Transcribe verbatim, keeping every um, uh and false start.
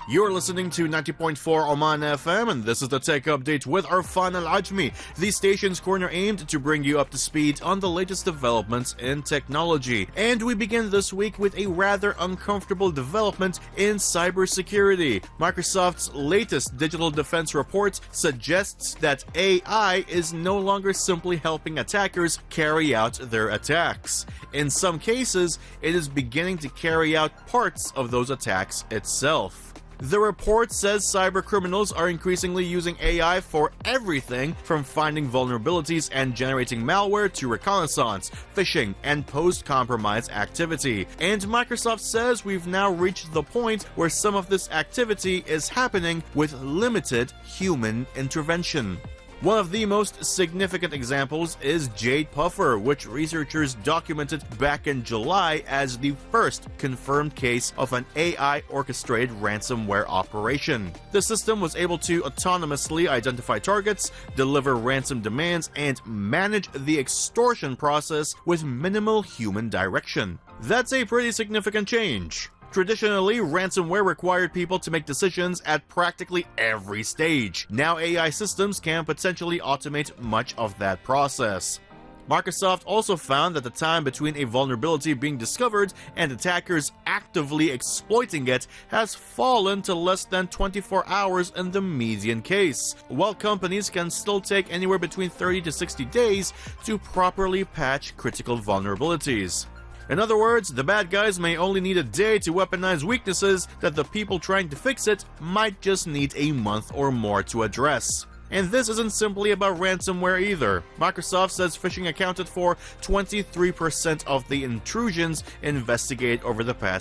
You're listening to ninety point four Oman F M, and this is the Tech Update with Arfan Al-Ajmi, the station's corner aimed to bring you up to speed on the latest developments in technology. And we begin this week with a rather uncomfortable development in cybersecurity. Microsoft's latest digital defense report suggests that A I is no longer simply helping attackers carry out their attacks. In some cases, it is beginning to carry out parts of those attacks itself. The report says cybercriminals are increasingly using A I for everything from finding vulnerabilities and generating malware to reconnaissance, phishing, and post-compromise activity. And Microsoft says we've now reached the point where some of this activity is happening with limited human intervention. One of the most significant examples is Jade Puffer, which researchers documented back in July as the first confirmed case of an A I-orchestrated ransomware operation. The system was able to autonomously identify targets, deliver ransom demands, and manage the extortion process with minimal human direction. That's a pretty significant change. Traditionally, ransomware required people to make decisions at practically every stage. Now A I systems can potentially automate much of that process. Microsoft also found that the time between a vulnerability being discovered and attackers actively exploiting it has fallen to less than twenty-four hours in the median case, while companies can still take anywhere between thirty to sixty days to properly patch critical vulnerabilities. In other words, the bad guys may only need a day to weaponize weaknesses that the people trying to fix it might just need a month or more to address. And this isn't simply about ransomware either. Microsoft says phishing accounted for twenty-three percent of the intrusions investigated over the past